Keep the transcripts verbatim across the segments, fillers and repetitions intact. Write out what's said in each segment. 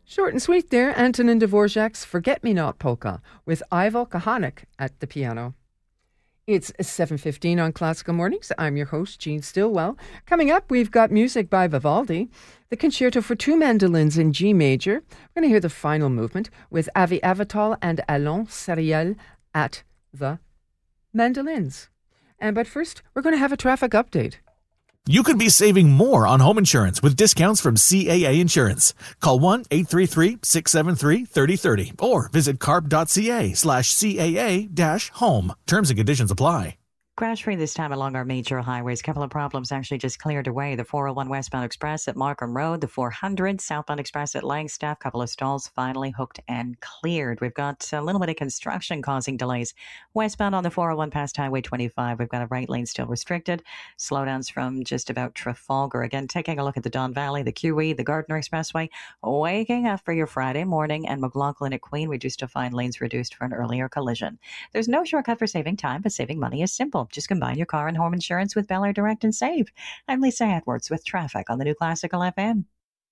Short and sweet there, Antonin Dvorak's Forget-Me-Not Polka with Ivo Kahanik at the piano. It's seven fifteen on Classical Mornings. I'm your host, Jean Stillwell. Coming up, we've got music by Vivaldi, the Concerto for Two Mandolins in G Major. We're going to hear the final movement with Avi Avital and Alain Seriel at the mandolins. And but first, we're going to have a traffic update. You could be saving more on home insurance with discounts from C A A Insurance. Call one eight three three, six seven three, three zero three zero or visit carb.ca slash CAA dash home. Terms and conditions apply. Crash-free this time along our major highways. A couple of problems actually just cleared away. The four oh one westbound express at Markham Road, the four hundred southbound express at Langstaff. Couple of stalls finally hooked and cleared. We've got a little bit of construction causing delays. Westbound on the four oh one past Highway twenty-five, we've got a right lane still restricted. Slowdowns from just about Trafalgar. Again, taking a look at the Don Valley, the Q E, the Gardner Expressway. Waking up for your Friday morning, and McLaughlin at Queen, we do still find lanes reduced for an earlier collision. There's no shortcut for saving time, but saving money is simple. Just combine your car and home insurance with Bel Air Direct and save. I'm Lisa Edwards with traffic on the New Classical F M.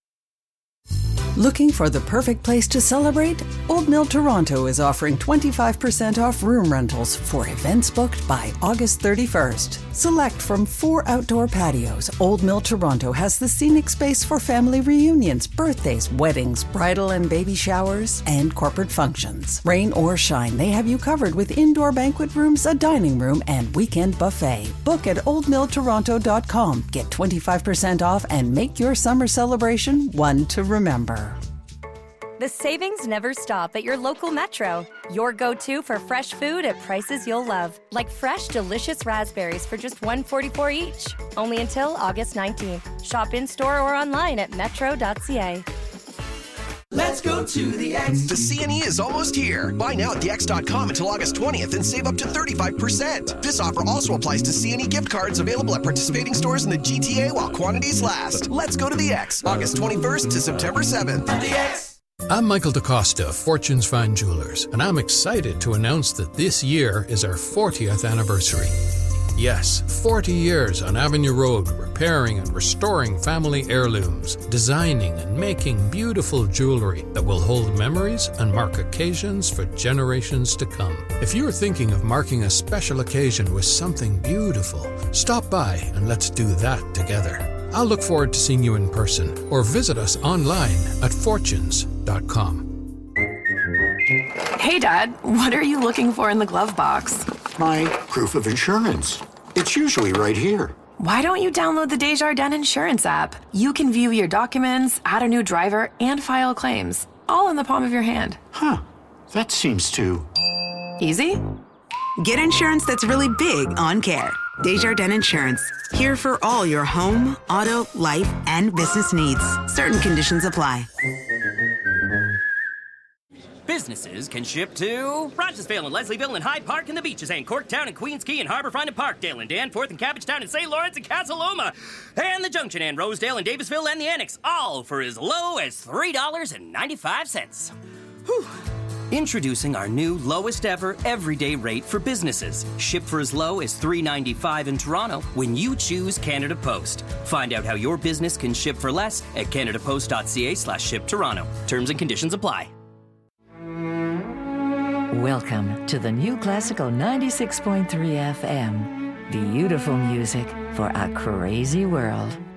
Looking for the perfect place to celebrate? Old Mill Toronto is offering twenty-five percent off room rentals for events booked by August thirty-first. Select from four outdoor patios, Old Mill Toronto has the scenic space for family reunions, birthdays, weddings, bridal and baby showers, and corporate functions. Rain or shine, they have you covered with indoor banquet rooms, a dining room, and weekend buffet. Book at old mill toronto dot com. Get twenty-five percent off and make your summer celebration one to remember. The savings never stop at your local Metro. Your go-to for fresh food at prices you'll love. Like fresh, delicious raspberries for just one dollar and forty-four cents each. Only until August nineteenth. Shop in-store or online at metro dot c a. Let's go to the X. The C N E is almost here. Buy now at the x dot com until August twentieth and save up to thirty-five percent. This offer also applies to C N E gift cards available at participating stores in the G T A while quantities last. Let's go to the X. August twenty-first to September seventh. The X. I'm Michael DaCosta of Fortune's Fine Jewelers, and I'm excited to announce that this year is our fortieth anniversary. Yes, forty years on Avenue Road, repairing and restoring family heirlooms, designing and making beautiful jewelry that will hold memories and mark occasions for generations to come. If you're thinking of marking a special occasion with something beautiful, stop by and let's do that together. I'll look forward to seeing you in person or visit us online at fortunes dot com. Hey, Dad, what are you looking for in the glove box? My proof of insurance. It's usually right here. Why don't you download the Desjardins Insurance app? You can view your documents, add a new driver, and file claims, all in the palm of your hand. Huh. That seems too... easy? Get insurance that's really big on care. Desjardins Insurance. Here for all your home, auto, life, and business needs. Certain conditions apply. Businesses can ship to Rogersville and Leslieville and Hyde Park and the Beaches and Corktown and Queens Quay and Harbourfront and Parkdale and Danforth and Cabbagetown and Saint Lawrence and Casa Loma and the Junction and Rosedale and Davisville and the Annex, all for as low as three dollars and ninety-five cents. Whew. Introducing our new lowest ever everyday rate for businesses. Ship for as low as three dollars and ninety-five cents in Toronto when you choose Canada Post. Find out how your business can ship for less at canadapost.ca slash ship Toronto. Terms and conditions apply. Welcome to the New Classical ninety-six point three F M. Beautiful music for a crazy world.